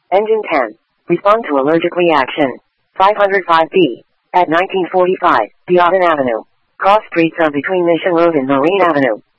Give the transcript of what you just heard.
Engine 10. Respond to allergic reaction. 505B. At 1945, Beaton Avenue. Cross streets are between Mission Road and Marine Avenue.